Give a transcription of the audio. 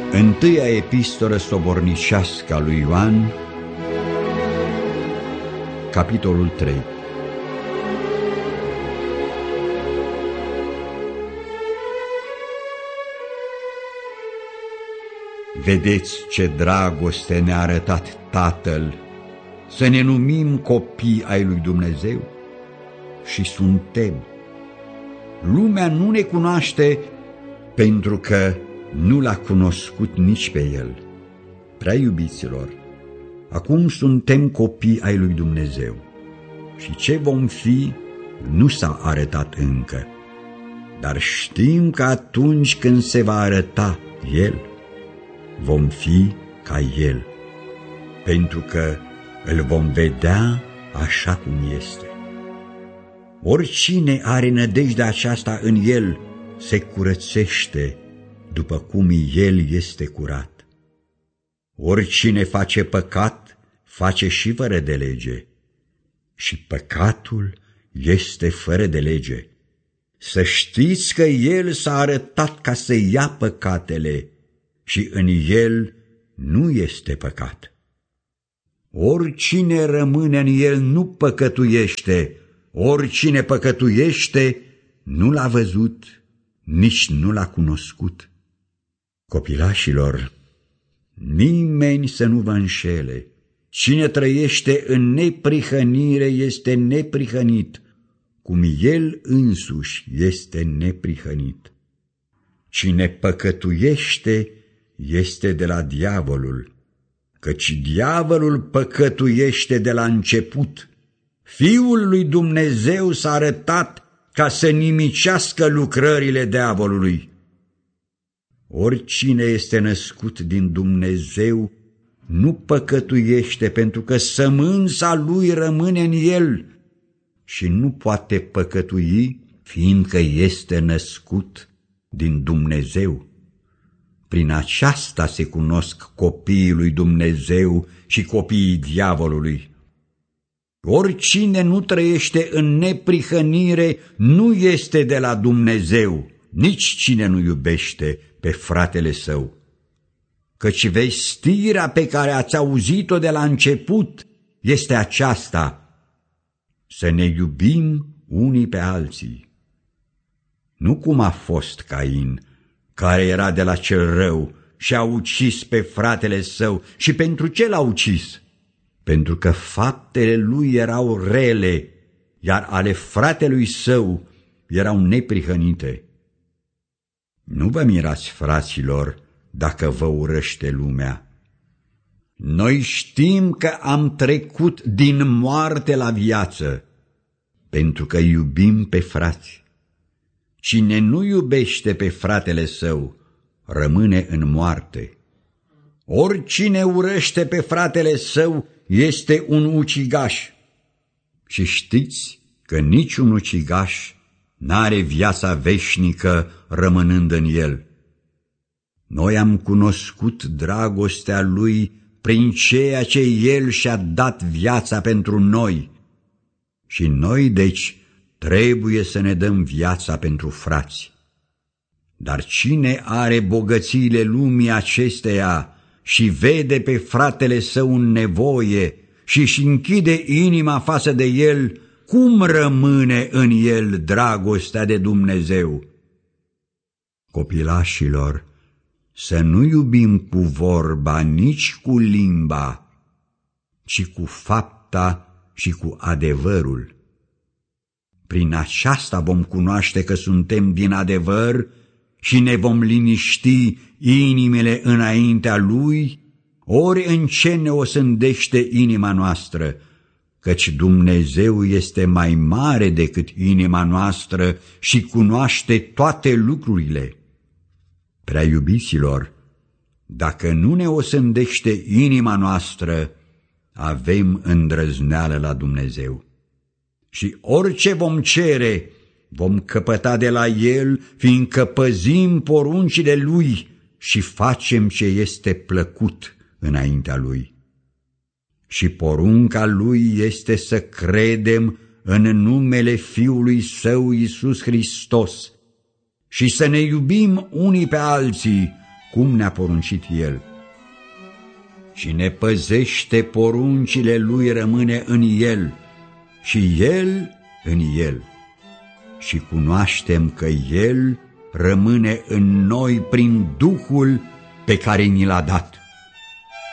Întâia epistolă sobornicească a lui Ioan, capitolul 3. Vedeți ce dragoste ne-a arătat Tatăl, să ne numim copii ai lui Dumnezeu? Și suntem. Lumea nu ne cunoaște pentru că nu l-a cunoscut nici pe El. Prea iubiților, acum suntem copii ai lui Dumnezeu și ce vom fi nu s-a arătat încă, dar știm că atunci când se va arăta El, vom fi ca El, pentru că îl vom vedea așa cum este. Oricine are nădejdea aceasta în El se curățește după cum El este curat. Oricine face păcat, face și fără de lege, și păcatul este fără de lege. Să știți că El s-a arătat ca să ia păcatele și în El nu este păcat. Oricine rămâne în El nu păcătuiește, oricine păcătuiește nu l-a văzut, nici nu l-a cunoscut. Copilașilor, nimeni să nu vă înșele. Cine trăiește în neprihănire este neprihănit, cum El însuși este neprihănit. Cine păcătuiește este de la diavolul, căci diavolul păcătuiește de la început. Fiul lui Dumnezeu s-a arătat ca să nimicească lucrările diavolului. Oricine este născut din Dumnezeu nu păcătuiește, pentru că sămânța lui rămâne în el și nu poate păcătui, fiindcă este născut din Dumnezeu. Prin aceasta se cunosc copiii lui Dumnezeu și copiii diavolului. Oricine nu trăiește în neprihănire nu este de la Dumnezeu, nici cine nu iubește pe fratele său. Căci vestirea pe care ați auzit-o de la început este aceasta: să ne iubim unii pe alții. Nu cum a fost Cain, care era de la cel rău și a ucis pe fratele său. Și pentru ce l-a ucis? Pentru că faptele lui erau rele, iar ale fratelui său erau neprihănite. Nu vă mirați, fraților, dacă vă urăște lumea. Noi știm că am trecut din moarte la viață, pentru că iubim pe frați. Cine nu iubește pe fratele său, rămâne în moarte. Oricine urăște pe fratele său este un ucigaș. Și știți că niciun ucigaș n-are viața veșnică rămânând în el. Noi am cunoscut dragostea lui prin ceea ce El și-a dat viața pentru noi. Și noi, deci, trebuie să ne dăm viața pentru frați. Dar cine are bogățiile lumii acesteia și vede pe fratele său în nevoie și își închide inima față de el, cum rămâne în el dragostea de Dumnezeu? Copilașilor, să nu iubim cu vorba, nici cu limba, ci cu fapta și cu adevărul. Prin aceasta vom cunoaște că suntem din adevăr și ne vom liniști inimile înaintea Lui, ori în ce ne osândește inima noastră, căci Dumnezeu este mai mare decât inima noastră și cunoaște toate lucrurile. Prea iubiților, dacă nu ne osândește inima noastră, avem îndrăzneală la Dumnezeu. Și orice vom cere, vom căpăta de la El, fiindcă păzim poruncile Lui și facem ce este plăcut înaintea Lui. Și porunca Lui este să credem în numele Fiului Său Iisus Hristos și să ne iubim unii pe alții, cum ne-a poruncit El. Cine păzește poruncile Lui rămâne în El și El în El. Și cunoaștem că El rămâne în noi prin Duhul pe care ni l-a dat.